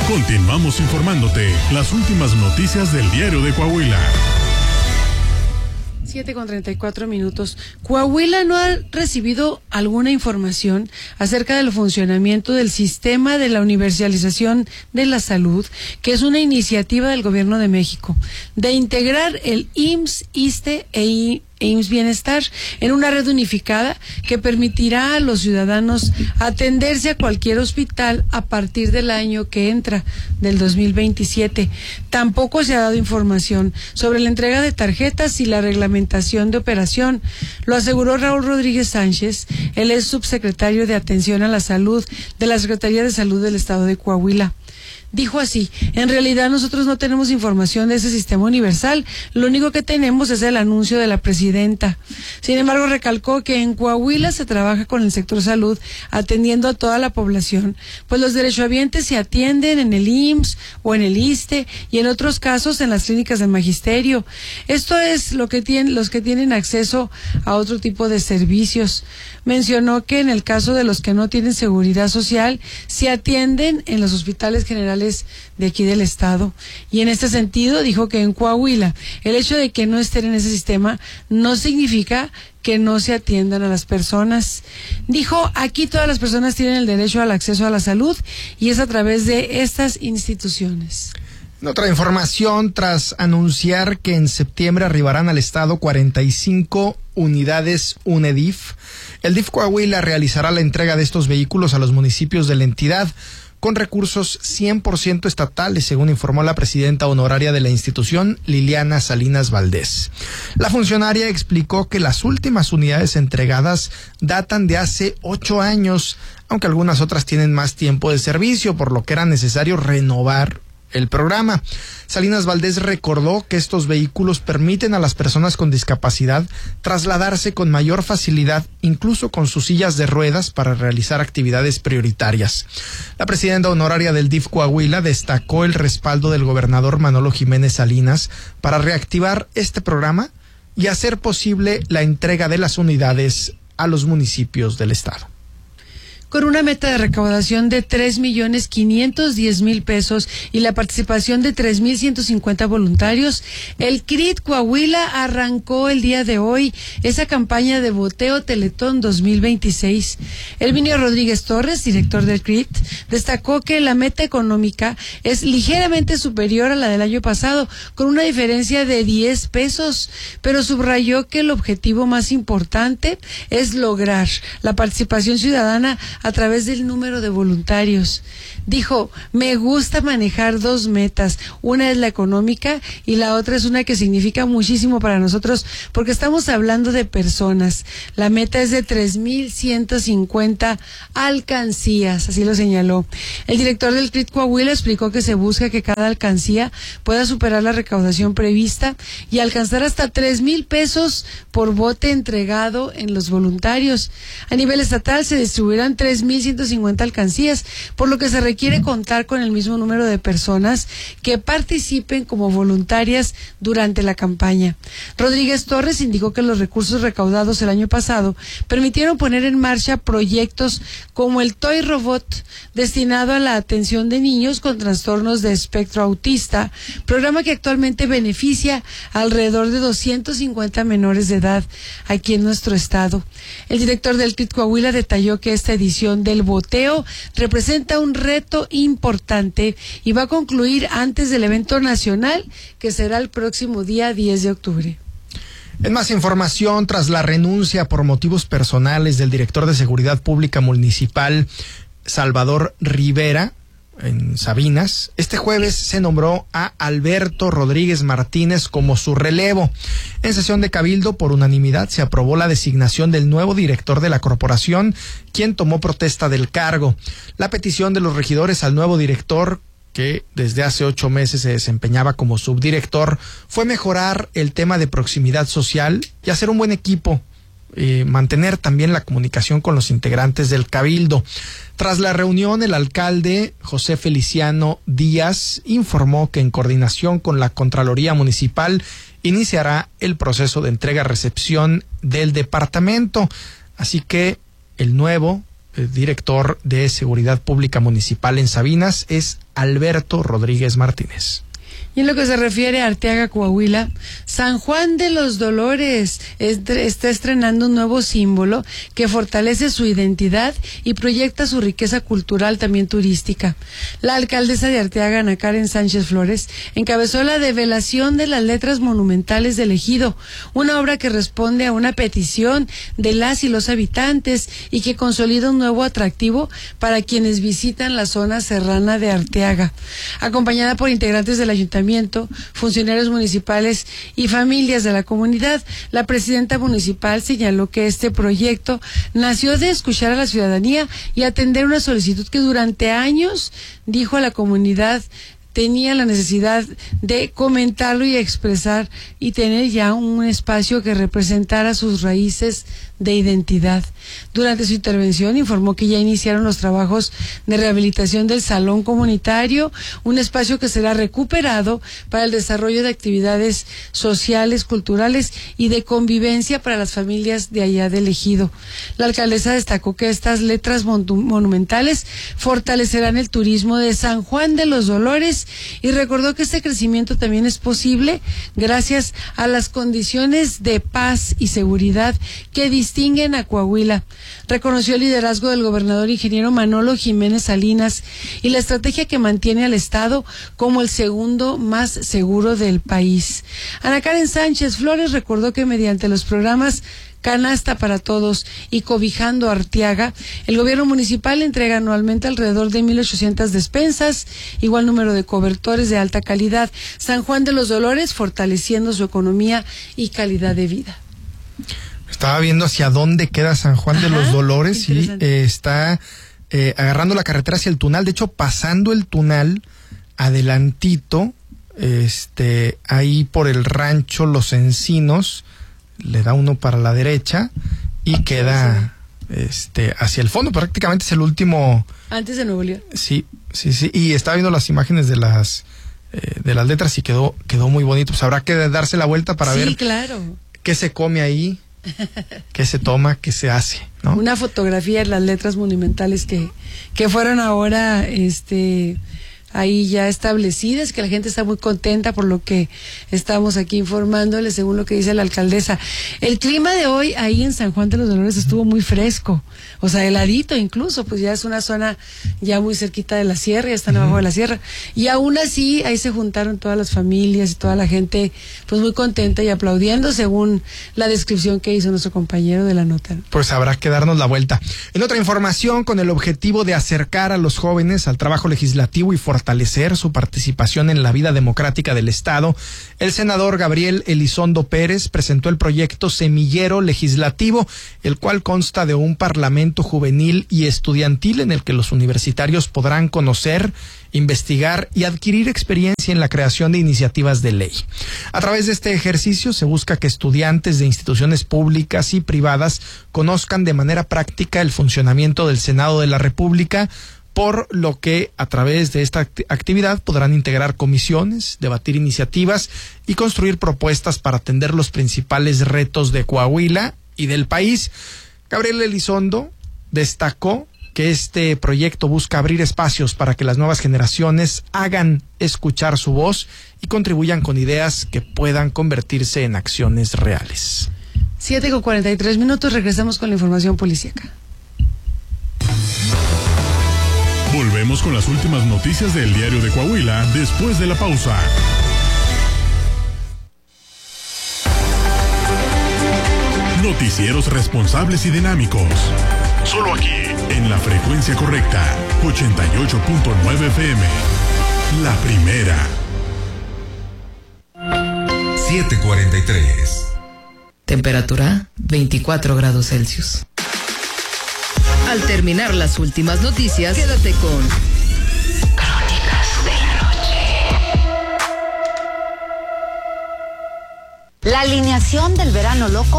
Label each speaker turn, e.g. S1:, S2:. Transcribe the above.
S1: Continuamos informándote las últimas noticias del Diario de Coahuila.
S2: 7:34. Coahuila no ha recibido alguna información acerca del funcionamiento del sistema de la universalización de la salud, que es una iniciativa del Gobierno de México, de integrar el IMSS, ISSSTE e IMSS Bienestar en una red unificada que permitirá a los ciudadanos atenderse a cualquier hospital a partir del año que entra, del 2027. Tampoco se ha dado información sobre la entrega de tarjetas y la reglamentación de operación. Lo aseguró Raúl Rodríguez Sánchez, él es subsecretario de Atención a la Salud de la Secretaría de Salud del Estado de Coahuila. Dijo así: en realidad nosotros no tenemos información de ese sistema universal, lo único que tenemos es el anuncio de la presidenta. Sin embargo, recalcó que en Coahuila se trabaja con el sector salud atendiendo a toda la población, pues los derechohabientes se atienden en el IMSS o en el ISSSTE y en otros casos en las clínicas del magisterio. Esto es lo que tienen los que tienen acceso a otro tipo de servicios. Mencionó que en el caso de los que no tienen seguridad social, se atienden en los hospitales generales de aquí del estado. Y en este sentido dijo que en Coahuila el hecho de que no estén en ese sistema no significa que no se atiendan a las personas. Dijo: aquí todas las personas tienen el derecho al acceso a la salud y es a través de estas instituciones.
S3: En otra información, tras anunciar que en septiembre arribarán al estado 45 unidades UNEDIF, el DIF Coahuila realizará la entrega de estos vehículos a los municipios de la entidad con recursos 100% estatales, según informó la presidenta honoraria de la institución, Liliana Salinas Valdés. La funcionaria explicó que las últimas unidades entregadas datan de hace 8 años, aunque algunas otras tienen más tiempo de servicio, por lo que era necesario renovar el programa. Salinas Valdés recordó que estos vehículos permiten a las personas con discapacidad trasladarse con mayor facilidad, incluso con sus sillas de ruedas, para realizar actividades prioritarias. La presidenta honoraria del DIF Coahuila destacó el respaldo del gobernador Manolo Jiménez Salinas para reactivar este programa y hacer posible la entrega de las unidades a los municipios del estado.
S2: Con una meta de recaudación de 3.510.000 pesos y la participación de 3.150 voluntarios, el CRIT Coahuila arrancó el día de hoy esa campaña de Boteo Teletón 2026. Herminio Rodríguez Torres, director del CRIT, destacó que la meta económica es ligeramente superior a la del año pasado, con una diferencia de 10 pesos, pero subrayó que el objetivo más importante es lograr la participación ciudadana a través del número de voluntarios. Dijo: me gusta manejar dos metas, una es la económica y la otra es una que significa muchísimo para nosotros porque estamos hablando de personas. La meta es de 3.150 alcancías, así lo señaló. El director del CRIT Coahuila explicó que se busca que cada alcancía pueda superar la recaudación prevista y alcanzar hasta 3,000 pesos por bote entregado en los voluntarios. A nivel estatal se distribuirán 3.150 alcancías, por lo que se requiere contar con el mismo número de personas que participen como voluntarias durante la campaña. Rodríguez Torres indicó que los recursos recaudados el año pasado permitieron poner en marcha proyectos como el Toy Robot, destinado a la atención de niños con trastornos de espectro autista, programa que actualmente beneficia a alrededor de 250 menores de edad aquí en nuestro estado. El director del CRIT Coahuila detalló que esta edición del boteo representa un reto importante y va a concluir antes del evento nacional, que será el próximo día 10 de octubre.
S3: En más información, tras la renuncia por motivos personales del director de Seguridad Pública Municipal, Salvador Rivera, en Sabinas, este jueves se nombró a Alberto Rodríguez Martínez como su relevo. En sesión de cabildo, por unanimidad, se aprobó la designación del nuevo director de la corporación, quien tomó protesta del cargo. La petición de los regidores al nuevo director, que desde hace 8 meses se desempeñaba como subdirector, fue mejorar el tema de proximidad social y hacer un buen equipo. Mantener también la comunicación con los integrantes del cabildo. Tras la reunión, el alcalde José Feliciano Díaz informó que en coordinación con la Contraloría Municipal iniciará el proceso de entrega-recepción del departamento. Así que el nuevo director de Seguridad Pública Municipal en Sabinas es Alberto Rodríguez Martínez.
S2: Y en lo que se refiere a Arteaga, Coahuila, San Juan de los Dolores está estrenando un nuevo símbolo que fortalece su identidad y proyecta su riqueza cultural, también turística. La alcaldesa de Arteaga, Ana Karen Sánchez Flores, encabezó la develación de las letras monumentales del ejido, una obra que responde a una petición de las y los habitantes y que consolida un nuevo atractivo para quienes visitan la zona serrana de Arteaga. Acompañada por integrantes del ayuntamiento, funcionarios municipales y familias de la comunidad, la presidenta municipal señaló que este proyecto nació de escuchar a la ciudadanía y atender una solicitud que durante años, dijo a la comunidad, tenía la necesidad de comentarlo y expresar y tener ya un espacio que representara sus raíces de identidad. Durante su intervención informó que ya iniciaron los trabajos de rehabilitación del salón comunitario, un espacio que será recuperado para el desarrollo de actividades sociales, culturales y de convivencia para las familias de allá del ejido. La alcaldesa destacó que estas letras monumentales fortalecerán el turismo de San Juan de los Dolores y recordó que este crecimiento también es posible gracias a las condiciones de paz y seguridad que distinguen a Coahuila. Reconoció el liderazgo del gobernador ingeniero Manolo Jiménez Salinas y la estrategia que mantiene al Estado como el segundo más seguro del país. Ana Karen Sánchez Flores recordó que mediante los programas Canasta para Todos y Cobijando Arteaga, el gobierno municipal entrega anualmente alrededor de 1,800 despensas, igual número de cobertores de alta calidad. San Juan de los Dolores fortaleciendo su economía y calidad de vida.
S3: Estaba viendo hacia dónde queda San Juan de los Dolores y está agarrando la carretera hacia el Tunal. De hecho, pasando el Tunal, adelantito, ahí por el rancho Los Encinos, le da uno para la derecha y queda hacia el fondo. Prácticamente es el último.
S2: Antes de Nuevo León.
S3: Sí. Y estaba viendo las imágenes de las letras y quedó muy bonito. Pues habrá que darse la vuelta para ver qué se come ahí, qué se toma, qué se hace, ¿no?
S2: Una fotografía de las letras monumentales que fueron ahora ahí ya establecidas, que la gente está muy contenta por lo que estamos aquí informándole, según lo que dice la alcaldesa. El clima de hoy ahí en San Juan de los Dolores estuvo muy fresco, o sea, heladito incluso, pues ya es una zona ya muy cerquita de la sierra, ya están abajo de la sierra, y aún así ahí se juntaron todas las familias y toda la gente pues muy contenta y aplaudiendo, según la descripción que hizo nuestro compañero de la nota.
S3: Pues habrá que darnos la vuelta. En otra información, con el objetivo de acercar a los jóvenes al trabajo legislativo y fortalecer su participación en la vida democrática del Estado, el senador Gabriel Elizondo Pérez presentó el proyecto Semillero Legislativo, el cual consta de un parlamento juvenil y estudiantil en el que los universitarios podrán conocer, investigar y adquirir experiencia en la creación de iniciativas de ley. A través de este ejercicio se busca que estudiantes de instituciones públicas y privadas conozcan de manera práctica el funcionamiento del Senado de la República, por lo que a través de esta actividad podrán integrar comisiones, debatir iniciativas y construir propuestas para atender los principales retos de Coahuila y del país. Gabriel Elizondo destacó que este proyecto busca abrir espacios para que las nuevas generaciones hagan escuchar su voz y contribuyan con ideas que puedan convertirse en acciones reales.
S2: 7:43, regresamos con la información policíaca.
S1: Volvemos con las últimas noticias del Diario de Coahuila después de la pausa. Noticieros responsables y dinámicos. Solo aquí, en la frecuencia correcta, 88.9 FM. La primera.
S4: 7:43.
S5: Temperatura 24 grados Celsius. Al terminar las últimas noticias, quédate con Crónicas de la Noche.
S6: La alineación del Verano Loco